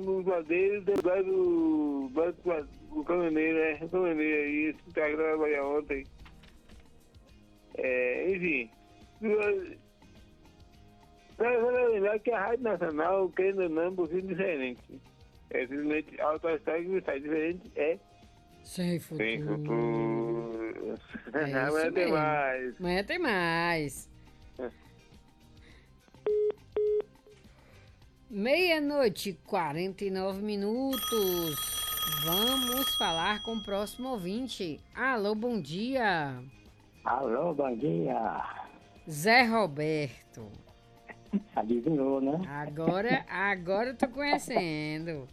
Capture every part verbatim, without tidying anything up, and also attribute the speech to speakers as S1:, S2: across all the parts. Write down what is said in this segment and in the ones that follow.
S1: no Guadeiro, depois do Banco do Caminhoneiro, né? O Caminhoneiro aí, esse que tá gravando ontem. É, enfim. Para lembrar que a Rádio Nacional, querendo ou não, é um pouquinho diferente. É simplesmente autoastral que sai diferente, é
S2: Sem futuro.
S1: sem futuro.
S2: É
S1: Amanhã
S2: isso
S1: tem
S2: mesmo.
S1: mais.
S2: Amanhã tem mais. Meia-noite e quarenta e nove minutos. Vamos falar com o próximo ouvinte. Alô, bom dia.
S3: Alô, bom dia.
S2: Zé Roberto.
S3: Adivinhou, né?
S2: Agora, agora eu tô conhecendo.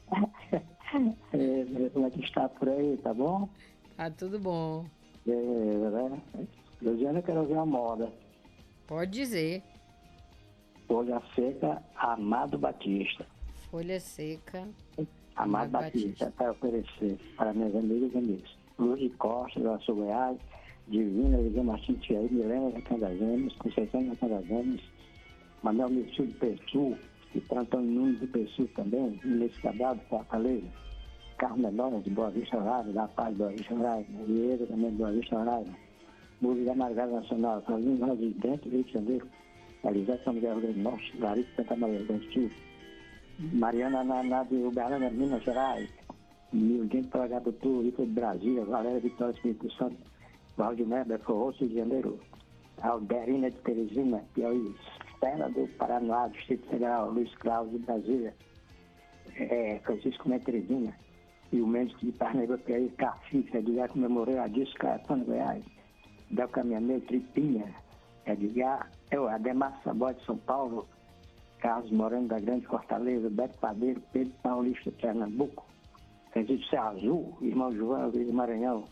S3: É, como é que está por aí, tá bom?
S2: Tá tudo bom.
S3: Beleza, né? Luciana, eu quero ver a moda.
S2: Pode dizer.
S3: Folha seca, Amado Batista.
S2: Folha seca.
S3: Amado Batista, para oferecer para meus amigos e amigos. Luz Costa, do Açul Goiás, Divina, Eliseu Martins Thierry, Milena, Candazemes, Conceição Candazemes, Manuel Missil de Pessu, e Antônio Nunes de Pessu também, Inês Cabral de Fortaleza, Carlos Medonha de Boa Vista Horário, da Paz de Boa Vista Horário, Vieira também de Boa Vista Horário, Música da Margarida Nacional, Carlinhos Residente, Rio de Janeiro, Elisete São Miguel do Rio Norte, Larissa Santa Maria do Sul, Mariana Naná de Uberlândia, Minas Gerais, Nilguinho Pragabutu, Vitor de Brasília, Valéria Vitória Espírito Santo, Valdir Belfort Roxo de Janeiro, Alberina de Teresina, Piauí, Serra do Paraná, Distrito Federal, Luiz Cláudio de Brasília, é, Francisco Metresina, e o médico de Parnaíba, Piauí, Carfifa, Edgar comemorou a Disco Caetano, Goiás, Del Caminhoneiro, Tripinha, Edgar, é o Ademar Sabó de São Paulo, Carlos Moreno da Grande Fortaleza, Beto Padeiro, Pedro Paulista de Pernambuco, Francisco Serra Azul, irmão João Luiz Maranhão,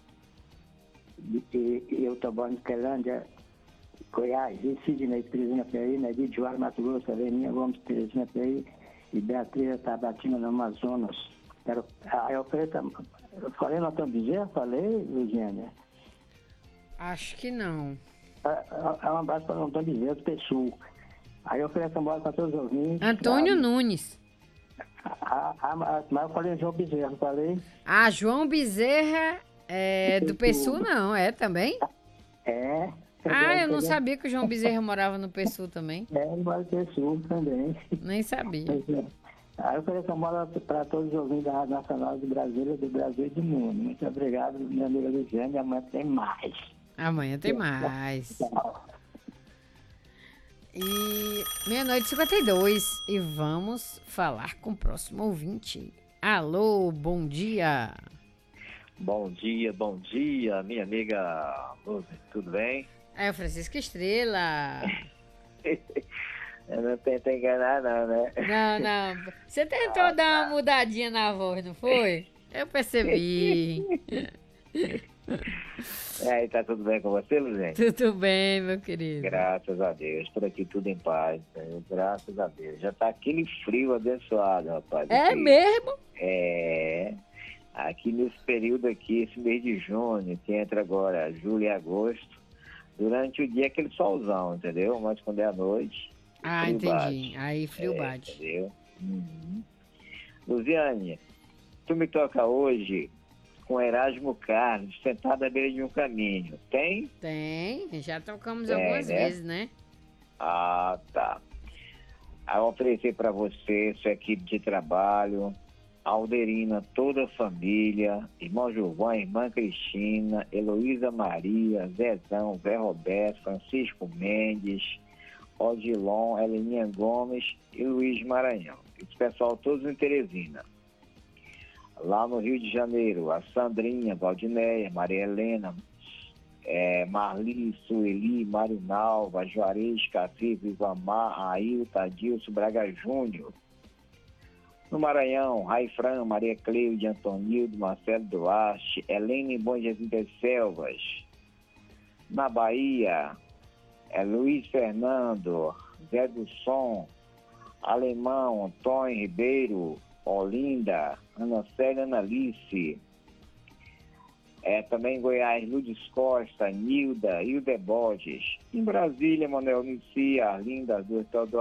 S3: e, e, e eu tô bom de Quelândia, Goiás, e Sidney Teresina Piauí, Nedir Joara Mato Grosso, Leninha Gomes Teresina Piauí e Beatriz Tabatina no Amazonas. Quero, aí eu falei, eu falei no Antônio Bezerra, falei, Luciana?
S2: Acho que não.
S3: É, é um abraço para o Antônio Bezerra do Pessul. Aí eu ofereço a bola para todos os ouvintes.
S2: Antônio
S3: sabe?
S2: Nunes.
S3: A, a, a, mas eu falei João Bezerra, falei?
S2: Ah, João Bezerra é do Pessu, não, é também?
S3: É.
S2: Ah, eu não sabia que o João Bezerra morava no Pessu também.
S3: É, ele mora no Pessul também.
S2: Nem sabia.
S3: Aí eu ofereço a bola para todos os ouvintes da Rádio Nacional de Brasília, do Brasil e do mundo. Muito obrigado, minha amiga Luciana, e amanhã tem mais.
S2: Amanhã tem mais.
S3: Tchau.
S2: E meia-noite e cinquenta e dois. E vamos falar com o próximo ouvinte. Alô, bom dia.
S4: Bom dia, bom dia, minha amiga Lúcia, tudo bem?
S2: É o Francisco Estrela.
S4: Eu não tento enganar não, né?
S2: Não, não. Você tentou ah, dar uma mudadinha na voz, não foi? Eu percebi.
S4: E aí, tá tudo bem com você, Luzinha?
S2: Tudo bem, meu querido.
S4: Graças a Deus, por aqui tudo em paz, né? Graças a Deus. Já tá aquele frio abençoado, rapaz.
S2: É
S4: aqui.
S2: mesmo?
S4: É... Aqui nesse período aqui, esse mês de junho, que entra agora julho e agosto, durante o dia é aquele solzão, entendeu? Mas quando é à noite...
S2: Ah,
S4: frio
S2: entendi.
S4: bate.
S2: Aí frio
S4: é,
S2: bate.
S4: Entendeu? Uhum. Luziane, tu me toca hoje com Erasmo Carlos, sentado à beira de um caminho. Tem?
S2: Tem, já tocamos
S4: Tem,
S2: algumas
S4: né?
S2: vezes, né?
S4: Ah, tá. Aí eu oferecer para você, sua equipe de trabalho, Alderina, toda a família, irmão Gilvão, irmã Cristina, Heloísa Maria, Zezão, Zé Roberto, Francisco Mendes, Odilon, Heleninha Gomes e Luiz Maranhão. Esse pessoal todos em Teresina. Lá no Rio de Janeiro, a Sandrinha, Valdinéia, Maria Helena, é, Marli, Sueli, Marinalva, Juarez, Cacife, Ivamar, Ailton, Adilson, Braga Júnior. No Maranhão, Raifran, Maria Cleide, Antonildo, Marcelo Duarte, Helene Bom Jesus das Selvas. Na Bahia, é Luiz Fernando, Zé do Som, Alemão, Antônio Ribeiro, Olinda, Ana Célia, Analice. É, também em Goiás, Lourdes Costa, Nilda, Hilde Borges. Em Brasília, Manuel Nicia, Arlinda, Azul, Teodoro.